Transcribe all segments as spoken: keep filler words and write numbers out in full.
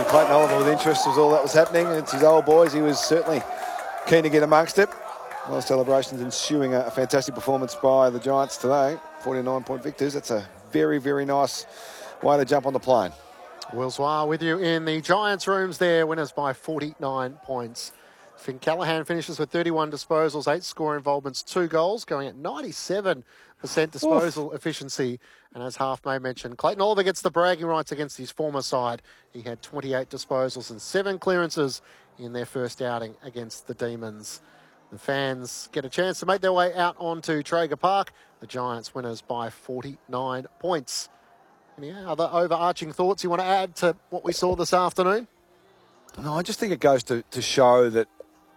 Clayton Oliver with interest as all that was happening. It's his old boys. He was certainly keen to get amongst it. Well, celebrations ensuing a fantastic performance by the Giants today. forty-nine point victors. That's a very, very nice way to jump on the plane. Will Zwar with you in the Giants rooms there. Winners by forty-nine points. Finn Callahan finishes with thirty-one disposals, eight score involvements, two goals, going at ninety-seven percent disposal Oof. efficiency. And as Half May mentioned, Clayton Oliver gets the bragging rights against his former side. He had twenty-eight disposals and seven clearances in their first outing against the Demons. The fans get a chance to make their way out onto Traeger Park. The Giants winners by forty-nine points. Any other overarching thoughts you want to add to what we saw this afternoon? No, I just think it goes to, to show that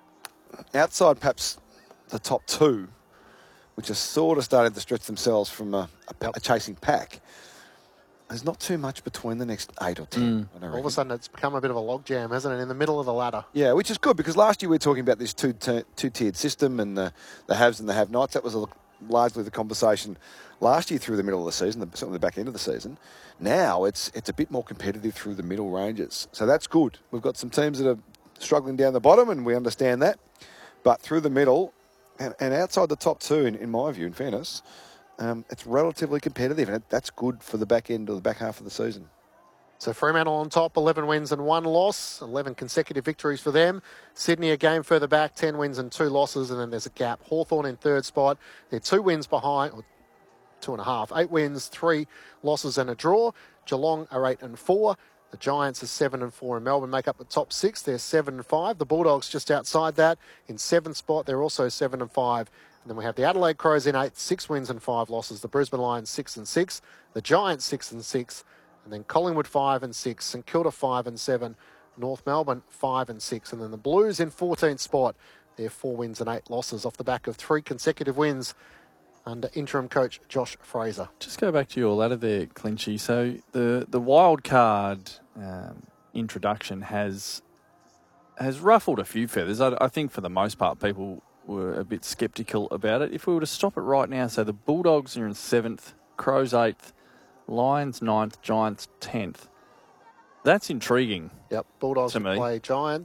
outside perhaps the top two, which are sort of starting to stretch themselves from a, a, a chasing pack, there's not too much between the next eight or ten. Mm. All of a sudden it's become a bit of a logjam, hasn't it, in the middle of the ladder? Yeah, which is good because last year we were talking about this two, two-tiered system and the, the haves and the have-nots. That was a, largely the conversation last year through the middle of the season, certainly the back end of the season. Now it's it's a bit more competitive through the middle ranges. So that's good. We've got some teams that are struggling down the bottom and we understand that. But through the middle and, and outside the top two, in, in my view, in fairness, um, it's relatively competitive and it, that's good for the back end or the back half of the season. So Fremantle on top, eleven wins and one loss, eleven consecutive victories for them. Sydney a game further back, ten wins and two losses, and then there's a gap. Hawthorn in third spot. They're two wins behind, or two and a half. Eight wins, three losses and a draw. Geelong are eight and four. The Giants are seven and four, and Melbourne make up the top six. They're seven and five. The Bulldogs just outside that in seventh spot. They're also seven and five. And then we have the Adelaide Crows in eighth, six wins and five losses. The Brisbane Lions six and six. The Giants six and six. And then Collingwood five and six, St Kilda five and seven, North Melbourne five and six, and then the Blues in fourteenth spot. They're four wins and eight losses off the back of three consecutive wins under interim coach Josh Fraser. Just go back to your ladder there, Clinchy. So the the wild card um, introduction has has ruffled a few feathers. I, I think for the most part people were a bit sceptical about it. If we were to stop it right now, so the Bulldogs are in seventh, Crows eighth, Lions ninth, Giants tenth. That's intriguing. Yep, Bulldogs to me. play Giants.